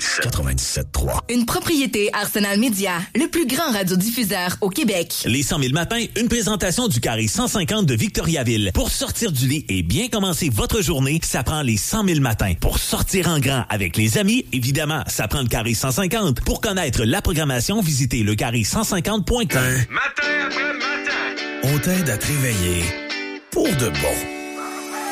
97.3. Une propriété Arsenal Média, le plus grand radiodiffuseur au Québec. Les 100 000 matins, une présentation du carré 150 de Victoriaville. Pour sortir du lit et bien commencer votre journée, ça prend les 100 000 matins. Pour sortir en grand avec les amis, évidemment, ça prend le carré 150. Pour connaître la programmation, visitez lecarré150.com. Matin après matin, on t'aide à te réveiller pour de bon.